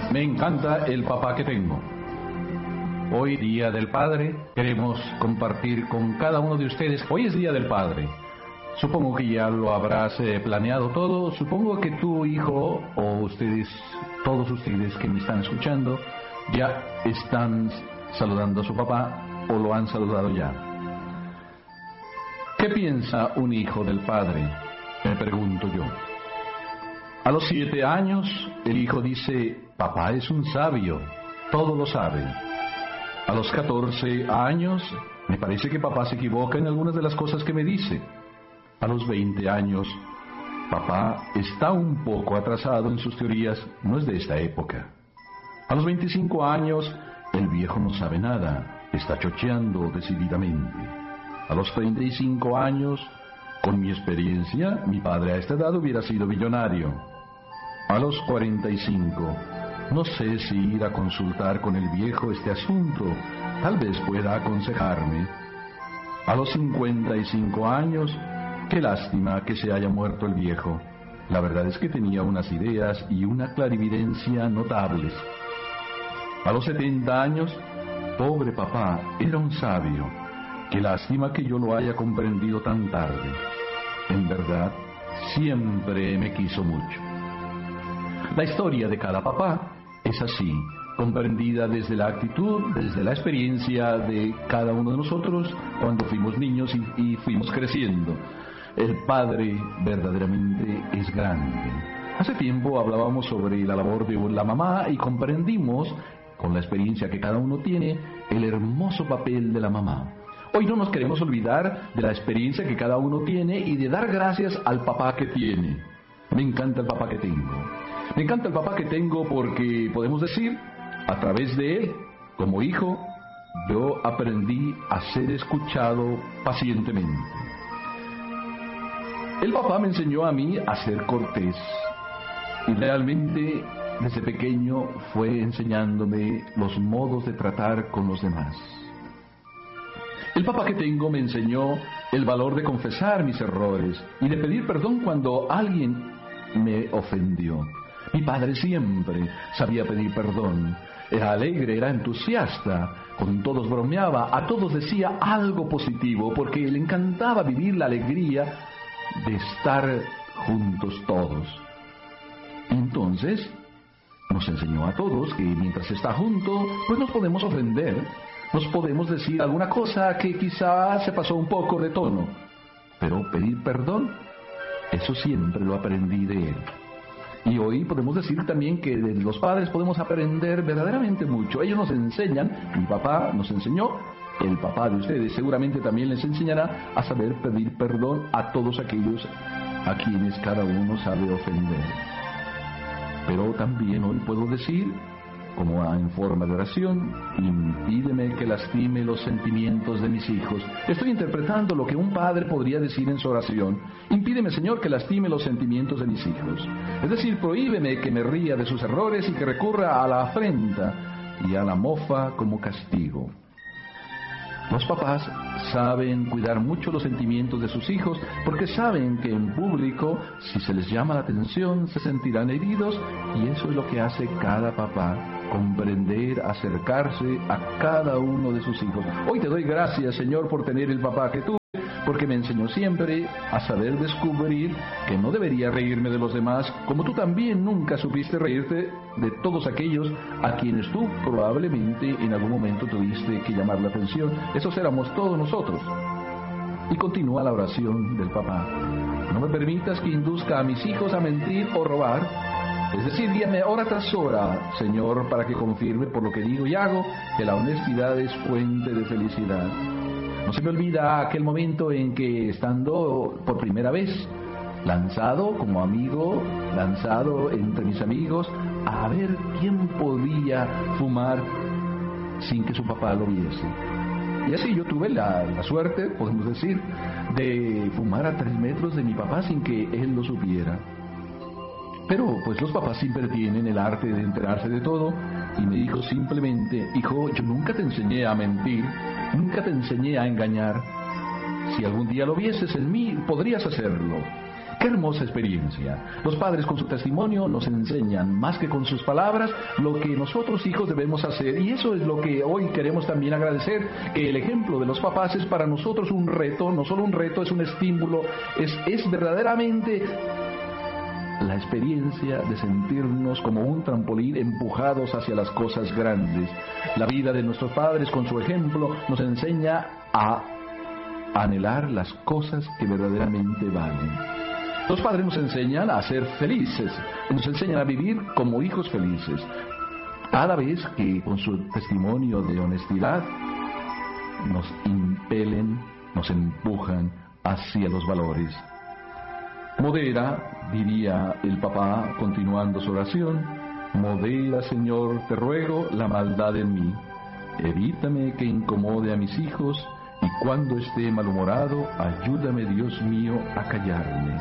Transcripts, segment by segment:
Me encanta el papá que tengo. Hoy, Día del Padre, queremos compartir con cada uno de ustedes. Hoy es Día del Padre. Supongo que ya lo habrás planeado todo. Supongo que tu hijo o ustedes, todos ustedes que me están escuchando, ya están saludando a su papá o lo han saludado ya. ¿Qué piensa un hijo del padre? Me pregunto yo. A los 7 años, el hijo dice: papá es un sabio, todo lo sabe. A los 14 años, me parece que papá se equivoca en algunas de las cosas que me dice. A los 20 años, papá está un poco atrasado en sus teorías, no es de esta época. A los 25 años, el viejo no sabe nada, está chocheando decididamente. A los 35 años, con mi experiencia, mi padre a esta edad hubiera sido millonario. A los 45, no sé si ir a consultar con el viejo este asunto, tal vez pueda aconsejarme. A los 55 años, qué lástima que se haya muerto el viejo. La verdad es que tenía unas ideas y una clarividencia notables. A los 70 años, pobre papá, era un sabio. Qué lástima que yo lo haya comprendido tan tarde. En verdad, siempre me quiso mucho. La historia de cada papá es así, comprendida desde la actitud, desde la experiencia de cada uno de nosotros cuando fuimos niños y fuimos creciendo. El padre verdaderamente es grande. Hace tiempo hablábamos sobre la labor de la mamá y comprendimos, con la experiencia que cada uno tiene, el hermoso papel de la mamá. Hoy no nos queremos olvidar de la experiencia que cada uno tiene y de dar gracias al papá que tiene. Me encanta el papá que tengo. Me encanta el papá que tengo porque podemos decir, a través de él, como hijo, yo aprendí a ser escuchado pacientemente. El papá me enseñó a mí a ser cortés y realmente desde pequeño fue enseñándome los modos de tratar con los demás. El papá que tengo me enseñó el valor de confesar mis errores y de pedir perdón cuando alguien me ofendió. Mi padre siempre sabía pedir perdón. Era alegre, era entusiasta, con todos bromeaba, a todos decía algo positivo porque le encantaba vivir la alegría de estar juntos todos. Entonces, nos enseñó a todos que mientras está junto, pues nos podemos ofender, nos podemos decir alguna cosa que quizá se pasó un poco de tono, pero pedir perdón, eso siempre lo aprendí de él. Y hoy podemos decir también que de los padres podemos aprender verdaderamente mucho. Ellos nos enseñan, mi papá nos enseñó, el papá de ustedes seguramente también les enseñará a saber pedir perdón a todos aquellos a quienes cada uno sabe ofender. Pero también hoy puedo decir, como en forma de oración, impídeme que lastime los sentimientos de mis hijos. Estoy interpretando lo que un padre podría decir en su oración. Impídeme, Señor, que lastime los sentimientos de mis hijos. Es decir, prohíbeme que me ría de sus errores y que recurra a la afrenta y a la mofa como castigo. Los papás saben cuidar mucho los sentimientos de sus hijos porque saben que en público, si se les llama la atención, se sentirán heridos y eso es lo que hace cada papá, comprender, acercarse a cada uno de sus hijos. Hoy te doy gracias, Señor, por tener el papá que tuve, porque me enseñó siempre a saber descubrir que no debería reírme de los demás, como tú también nunca supiste reírte de todos aquellos a quienes tú probablemente en algún momento tuviste que llamar la atención. Esos éramos todos nosotros. Y continúa la oración del papá. No me permitas que induzca a mis hijos a mentir o robar. Es decir, guíame hora tras hora, Señor, para que confirme por lo que digo y hago que la honestidad es fuente de felicidad. No se me olvida aquel momento en que, estando por primera vez lanzado como amigo, lanzado entre mis amigos, a ver quién podía fumar sin que su papá lo viese. Y así yo tuve la suerte, podemos decir, de fumar a 3 metros de mi papá sin que él lo supiera. Pero pues los papás siempre tienen el arte de enterarse de todo y me dijo simplemente: hijo, yo nunca te enseñé a mentir, nunca te enseñé a engañar. Si algún día lo vieses en mí, podrías hacerlo. ¡Qué hermosa experiencia! Los padres con su testimonio nos enseñan, más que con sus palabras, lo que nosotros hijos debemos hacer. Y eso es lo que hoy queremos también agradecer, que el ejemplo de los papás es para nosotros un reto, no solo un reto, es un estímulo, es verdaderamente la experiencia de sentirnos como un trampolín empujados hacia las cosas grandes. La vida de nuestros padres con su ejemplo nos enseña a anhelar las cosas que verdaderamente valen. Los padres nos enseñan a ser felices, nos enseñan a vivir como hijos felices. Cada vez que con su testimonio de honestidad nos impelen, nos empujan hacia los valores. Modera, diría el papá continuando su oración, modera, Señor, te ruego, la maldad en mí. Evítame que incomode a mis hijos y cuando esté malhumorado, ayúdame, Dios mío, a callarme.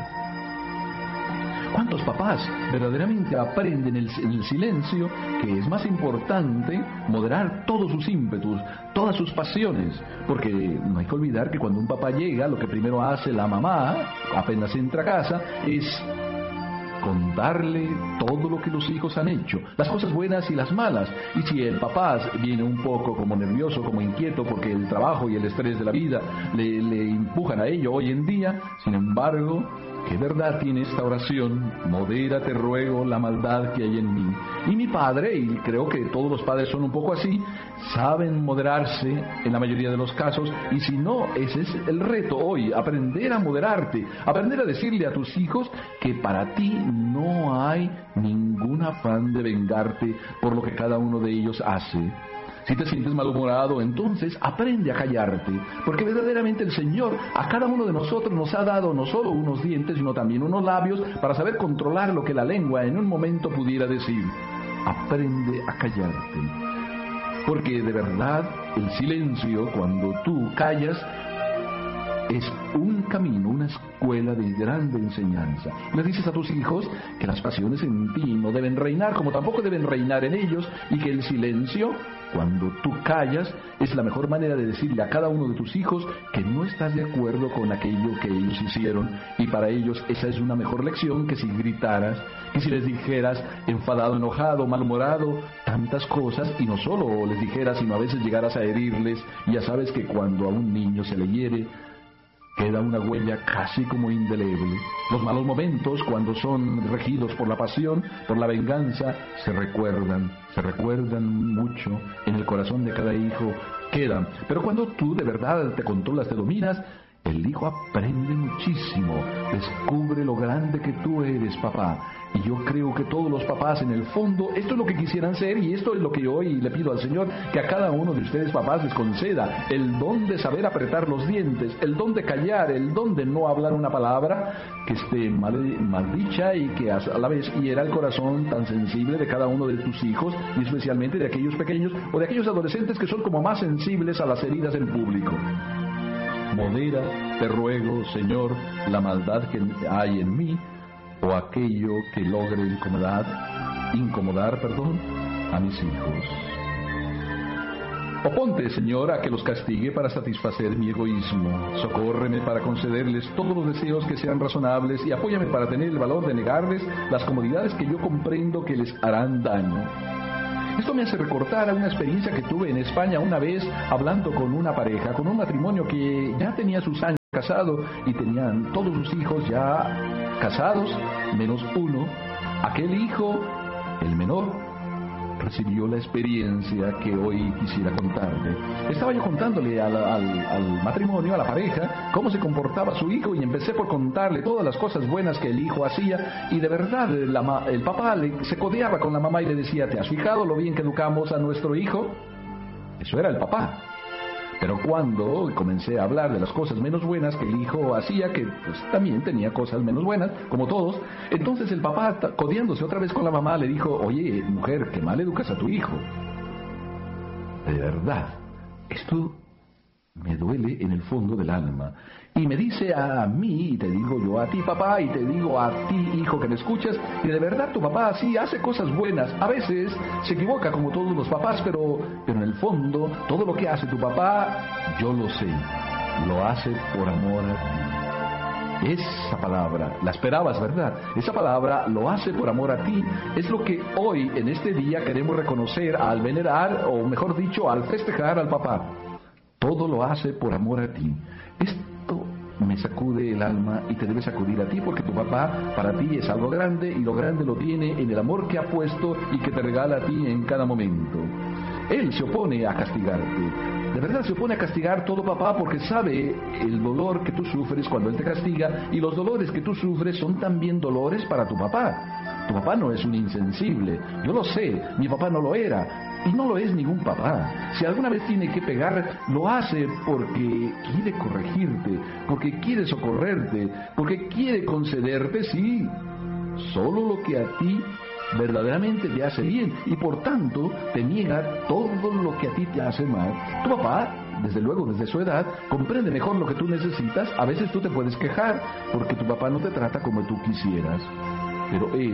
¿Cuántos papás verdaderamente aprenden en el silencio que es más importante moderar todos sus ímpetus, todas sus pasiones? Porque no hay que olvidar que cuando un papá llega, lo que primero hace la mamá, apenas entra a casa, es contarle todo lo que los hijos han hecho, las cosas buenas y las malas. Y si el papá viene un poco como nervioso, como inquieto, porque el trabajo y el estrés de la vida le empujan a ello hoy en día, sin embargo, ¿qué verdad tiene esta oración? Modera, te ruego, la maldad que hay en mí. Y mi padre, y creo que todos los padres son un poco así, saben moderarse en la mayoría de los casos, y si no, ese es el reto hoy, aprender a moderarte, aprender a decirle a tus hijos que para ti no hay ningún afán de vengarte por lo que cada uno de ellos hace. Si te sientes malhumorado, entonces aprende a callarte, porque verdaderamente el Señor a cada uno de nosotros nos ha dado no solo unos dientes, sino también unos labios para saber controlar lo que la lengua en un momento pudiera decir. Aprende a callarte, porque de verdad el silencio, cuando tú callas, es un camino, una escuela de grande enseñanza. Le dices a tus hijos que las pasiones en ti no deben reinar, como tampoco deben reinar en ellos, y que el silencio, cuando tú callas, es la mejor manera de decirle a cada uno de tus hijos que no estás de acuerdo con aquello que ellos hicieron, y para ellos esa es una mejor lección que si gritaras, que si les dijeras enfadado, enojado, malhumorado, tantas cosas, y no solo les dijeras, sino a veces llegaras a herirles. Y ya sabes que cuando a un niño se le hiere, queda una huella casi como indeleble. Los malos momentos, cuando son regidos por la pasión, por la venganza, se recuerdan mucho en el corazón de cada hijo, quedan. Pero cuando tú de verdad te controlas, te dominas, el hijo aprende muchísimo, descubre lo grande que tú eres, papá. Y yo creo que todos los papás en el fondo, esto es lo que quisieran ser, y esto es lo que yo hoy le pido al Señor, que a cada uno de ustedes papás les conceda, el don de saber apretar los dientes, el don de callar, el don de no hablar una palabra que esté mal dicha y que a la vez hiera el corazón tan sensible de cada uno de tus hijos, y especialmente de aquellos pequeños o de aquellos adolescentes que son como más sensibles a las heridas en público. Modera, te ruego, Señor, la maldad que hay en mí, o aquello que logre incomodar, a mis hijos. Oponte, Señor, a que los castigue para satisfacer mi egoísmo. Socórreme para concederles todos los deseos que sean razonables y apóyame para tener el valor de negarles las comodidades que yo comprendo que les harán daño. Esto me hace recordar a una experiencia que tuve en España una vez hablando con una pareja, con un matrimonio que ya tenía sus años casado y tenían todos sus hijos ya casados, menos uno. Aquel hijo, el menor, recibió la experiencia que hoy quisiera contarle. Estaba yo contándole al matrimonio, a la pareja, cómo se comportaba su hijo, y empecé por contarle todas las cosas buenas que el hijo hacía, y de verdad el papá se codeaba con la mamá y le decía: ¿te has fijado lo bien que educamos a nuestro hijo? Eso era el papá. Pero cuando comencé a hablar de las cosas menos buenas que el hijo hacía, que pues también tenía cosas menos buenas, como todos, entonces el papá, codeándose otra vez con la mamá, le dijo: oye, mujer, qué mal educas a tu hijo. De verdad, esto me duele en el fondo del alma. Y me dice a mí, y te digo yo a ti, papá, y te digo a ti, hijo, que me escuchas, y de verdad tu papá sí hace cosas buenas. A veces se equivoca como todos los papás, pero en el fondo, todo lo que hace tu papá, yo lo sé, lo hace por amor a ti. Esa palabra, la esperabas, ¿verdad? Esa palabra lo hace por amor a ti. Es lo que hoy, en este día, queremos reconocer al venerar, o mejor dicho, al festejar al papá. Todo lo hace por amor a ti. Esto me sacude el alma y te debe sacudir a ti, porque tu papá para ti es algo grande, y lo grande lo tiene en el amor que ha puesto y que te regala a ti en cada momento. Él se opone a castigarte. De verdad se opone a castigar todo papá, porque sabe el dolor que tú sufres cuando él te castiga, y los dolores que tú sufres son también dolores para tu papá. Tu papá no es un insensible, yo lo sé, mi papá no lo era, y no lo es ningún papá. Si alguna vez tiene que pegar, lo hace porque quiere corregirte, porque quiere socorrerte, porque quiere concederte, sí, solo lo que a ti verdaderamente te hace bien, y por tanto te niega todo lo que a ti te hace mal. Tu papá, desde luego, desde su edad, comprende mejor lo que tú necesitas. A veces tú te puedes quejar porque tu papá no te trata como tú quisieras, pero él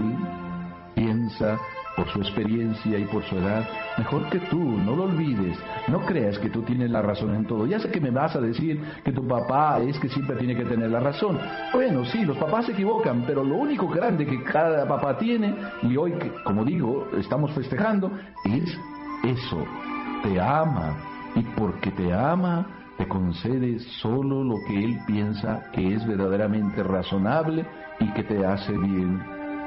piensa, por su experiencia y por su edad, mejor que tú. No lo olvides. No creas que tú tienes la razón en todo. Ya sé que me vas a decir que tu papá es que siempre tiene que tener la razón. Bueno, sí, los papás se equivocan, pero lo único grande que cada papá tiene, y hoy, como digo, estamos festejando, es eso. Te ama, y porque te ama, te concede solo lo que él piensa que es verdaderamente razonable y que te hace bien.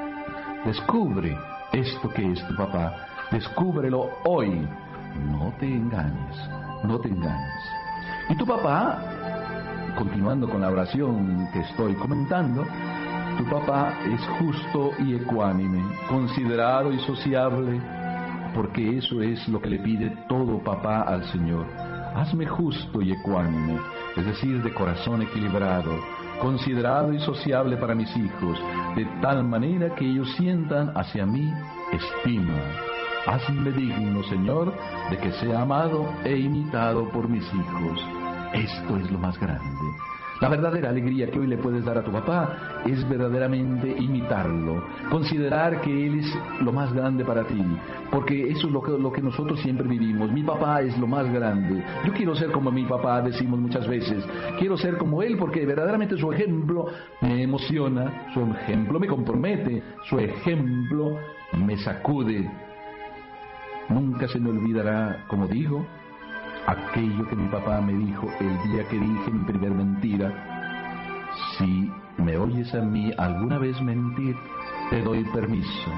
Descubre esto que es tu papá. Descúbrelo hoy. No te engañes, no te engañes. Y tu papá, continuando con la oración que estoy comentando, tu papá es justo y ecuánime, considerado y sociable, porque eso es lo que le pide todo papá al Señor. Hazme justo y ecuánime, es decir, de corazón equilibrado, considerado y sociable para mis hijos, de tal manera que ellos sientan hacia mí estima. Hazme digno, Señor, de que sea amado e imitado por mis hijos. Esto es lo más grande. La verdadera alegría que hoy le puedes dar a tu papá es verdaderamente imitarlo, considerar que él es lo más grande para ti, porque eso es lo que nosotros siempre vivimos. Mi papá es lo más grande. Yo quiero ser como mi papá, decimos muchas veces. Quiero ser como él porque verdaderamente su ejemplo me emociona, su ejemplo me compromete, su ejemplo me sacude. Nunca se me olvidará, como digo, aquello que mi papá me dijo el día que dije mi primer mentira. Si me oyes a mí alguna vez mentir, te doy permiso.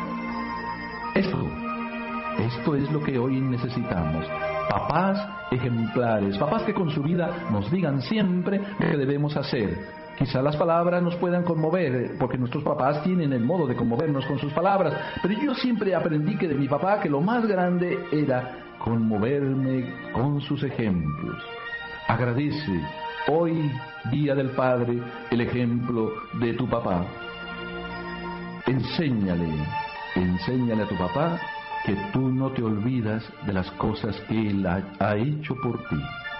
Esto es lo que hoy necesitamos. Papás ejemplares, papás que con su vida nos digan siempre lo que debemos hacer. Quizá las palabras nos puedan conmover, porque nuestros papás tienen el modo de conmovernos con sus palabras, pero yo siempre aprendí que de mi papá que lo más grande era conmoverme con sus ejemplos. Agradece hoy, Día del Padre, el ejemplo de tu papá. Enséñale a tu papá que tú no te olvidas de las cosas que él ha hecho por ti.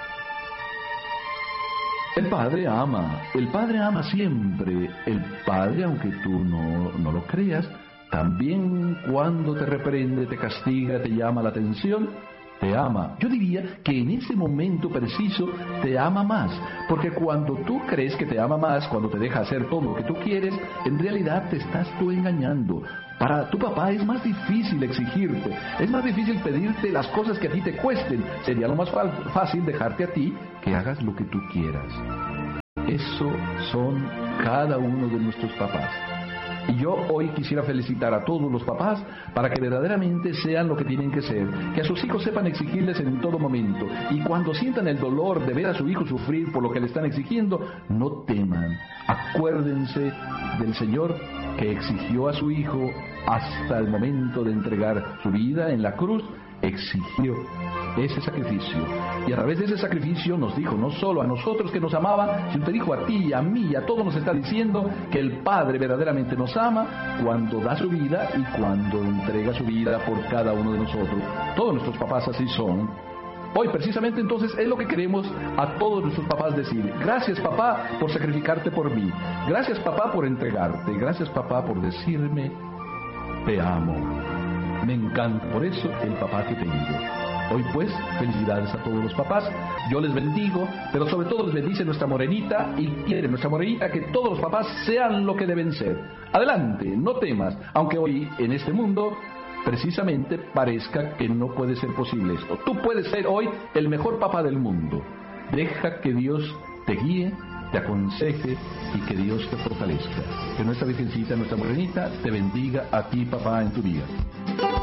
El Padre ama siempre. El Padre, aunque tú no lo creas, también cuando te reprende, te castiga, te llama la atención, te ama. Yo diría que en ese momento preciso te ama más, porque cuando tú crees que te ama más, cuando te deja hacer todo lo que tú quieres, en realidad te estás tú engañando. Para tu papá es más difícil exigirte, es más difícil pedirte las cosas que a ti te cuesten. Sería lo más fácil dejarte a ti que hagas lo que tú quieras. Eso son cada uno de nuestros papás. Y yo hoy quisiera felicitar a todos los papás para que verdaderamente sean lo que tienen que ser, que a sus hijos sepan exigirles en todo momento, y cuando sientan el dolor de ver a su hijo sufrir por lo que le están exigiendo, no teman. Acuérdense del Señor que exigió a su hijo hasta el momento de entregar su vida en la cruz, exigió ese sacrificio, y a través de ese sacrificio nos dijo, no solo a nosotros que nos amaba, sino te dijo a ti y a mí y a todos, nos está diciendo que el Padre verdaderamente nos ama cuando da su vida y cuando entrega su vida por cada uno de nosotros. Todos nuestros papás así son. Hoy precisamente entonces es lo que queremos a todos nuestros papás decir: gracias papá por sacrificarte por mí, gracias papá por entregarte, gracias papá por decirme te amo. Me encanta por eso el papá que tengo. Hoy pues, felicidades a todos los papás. Yo les bendigo, pero sobre todo les bendice nuestra morenita y quiere nuestra morenita que todos los papás sean lo que deben ser. Adelante, no temas, aunque hoy en este mundo precisamente parezca que no puede ser posible esto. Tú puedes ser hoy el mejor papá del mundo. Deja que Dios te guíe, te aconseje y que Dios te fortalezca. Que nuestra Virgencita, nuestra morenita, te bendiga a ti, papá, en tu vida.